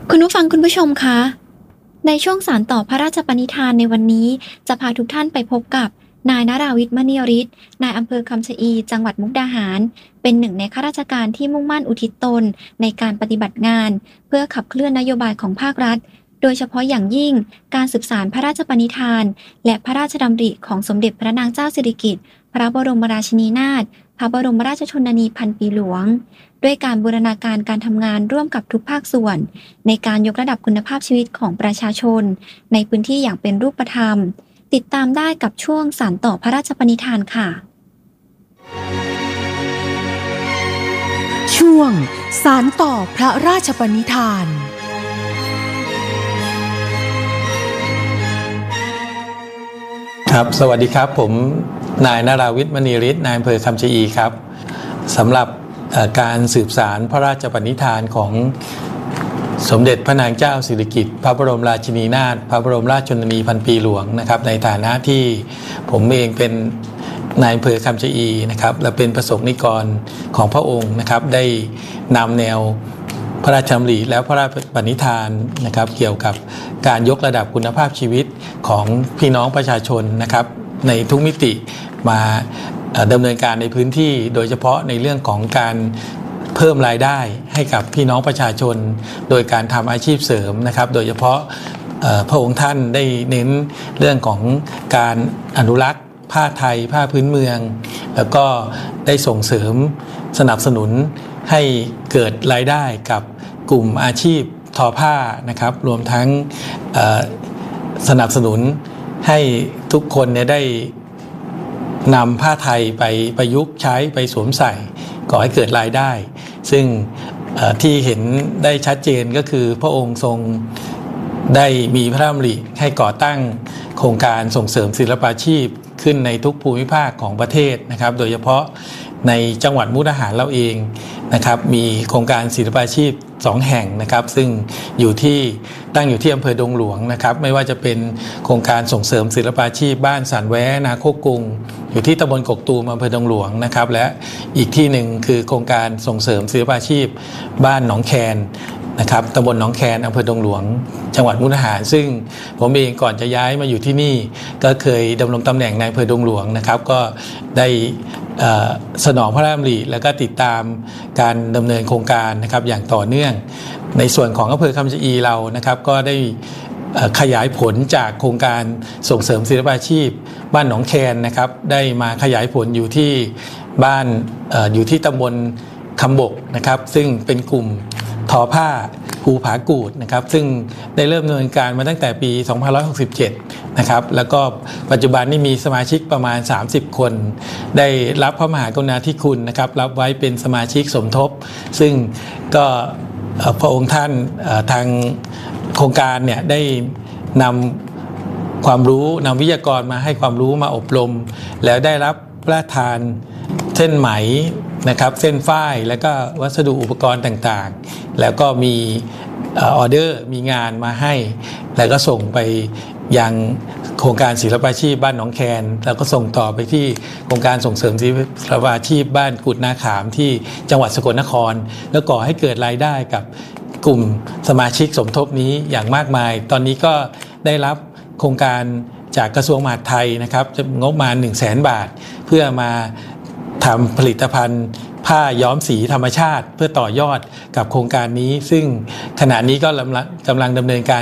คุณผู้ฟังคุณผู้ชมคะในช่วงสานต่อพระราชปณิธานในวันนี้จะพาทุกท่านไปพบกับนายนราวิทย์มณีฤทธิ์นายอำเภอคำชะอีจังหวัดมุกดาหารเป็นหนึ่งในข้าราชการที่มุ่งมั่นอุทิศตนในการปฏิบัติงานเพื่อขับเคลื่อนนโยบายของภาครัฐโดยเฉพาะอย่างยิ่งการสืบสานพระราชปณิธานและพระราชดำริของสมเด็จพระนางเจ้าสิริกิติ์พระบรมราชินีนาถพระบรมราชชนนีพันปีหลวงด้วยการบูรณาการการทำงานร่วมกับทุกภาคส่วนในการยกระดับคุณภาพชีวิตของประชาชนในพื้นที่อย่างเป็นรูปธรรมติดตามได้กับช่วงสานต่อพระราชปณิธานค่ะช่วงสานต่อพระราชปณิธานครับสวัสดีครับผมนายนราวิทย์มณีฤทธิ์นายอำเภอคำชะอีครับสำหรับการสืบสารพระราชปณิธานของสมเด็จพระนางเจ้าสิริกิติ์พระบรมราชินีนาถพระบรมราชชนนีพันปีหลวงนะครับในฐานะที่ผมเองเป็นนายอำเภอคำชะอีนะครับและเป็นประสงค์นิกรของพระองค์นะครับได้นำแนวพระราชดำริแล้วพระราชปณิธานนะครับเกี่ยวกับการยกระดับคุณภาพชีวิตของพี่น้องประชาชนนะครับในทุกมิติมาดำเนินการในพื้นที่โดยเฉพาะในเรื่องของการเพิ่มรายได้ให้กับพี่น้องประชาชนโดยการทำอาชีพเสริมนะครับโดยเฉพาะพระองค์ท่านได้เน้นเรื่องของการอนุรักษ์ผ้าไทยผ้าพื้นเมืองแล้วก็ได้ส่งเสริมสนับสนุนให้เกิดรายได้กับกลุ่มอาชีพทอผ้านะครับรวมทั้งสนับสนุนให้ทุกคนเนี่ยได้นำผ้าไทยไปประยุกต์ใช้ไปสวมใส่ก่อให้เกิดรายได้ซึ่งที่เห็นได้ชัดเจนก็คือพระองค์ทรงได้มีพระดำริให้ก่อตั้งโครงการส่งเสริมศิลปาชีพขึ้นในทุกภูมิภาคของประเทศนะครับโดยเฉพาะในจังหวัดมุกดาหารเราเองนะครับมีโครงการศิลปาชีพ2 แห่งนะครับซึ่งตั้งอยู่ที่อำเภอดงหลวงนะครับไม่ว่าจะเป็นโครงการส่งเสริมศิลปาชีพบ้านสันแวนาโคกรุงอยู่ที่ตำบลกกตูมอำเภอดงหลวงนะครับและอีกที่หนึ่งคือโครงการส่งเสริมศิลปาชีพบ้านหนองแคนนะครับตำบลหนองแคนอำเภอดงหลวงจังหวัดมุกดาหารซึ่งผมเองก่อนจะย้ายมาอยู่ที่นี่ก็เคยดำรงตำแหน่งในอำเภอดงหลวงนะครับก็ได้สนองพระราชดำริแล้วก็ติดตามการดำเนินโครงการนะครับอย่างต่อเนื่องในส่วนของอำเภอคำชะอีเรานะครับก็ได้ขยายผลจากโครงการส่งเสริมศิลปาชีพบ้านหนองแคนนะครับได้มาขยายผลอยู่ที่บ้านอยู่ที่ตำบลคำบกนะครับซึ่งเป็นกลุ่มทอผ้าภูผากูดนะครับซึ่งได้เริ่มดำเนินการมาตั้งแต่ปี 2567 นะครับแล้วก็ปัจจุบันนี้มีสมาชิกประมาณ 30 คนได้รับพระมหากรุณาธิคุณนะครับรับไว้เป็นสมาชิกสมทบซึ่งก็พระองค์ท่านทางโครงการเนี่ยได้นำความรู้นำวิทยากรมาให้ความรู้มาอบรมแล้วได้รับพระราชทานเส้นไหมนะครับเส้นฝ้ายแล้วก็วัสดุอุปกรณ์ต่างๆแล้วก็มีออเดอร์มีงานมาให้แล้วก็ส่งไปยังโครงการศิลปาชีพบ้านหนองแคนแล้วก็ส่งต่อไปที่โครงการส่งเสริมศิลปาชีพบ้านกุดนาขามที่จังหวัดสกลนครแล้วก่อให้เกิดรายได้กับกลุ่มสมาชิกสมทบนี้อย่างมากมายตอนนี้ก็ได้รับโครงการจากกระทรวงมหาดไทยนะครับงบมา 100,000 บาทเพื่อมาทำผลิตภัณฑ์ผ้าย้อมสีธรรมชาติเพื่อต่อยอดกับโครงการนี้ซึ่งขณะนี้ก็กำลังดำเนินการ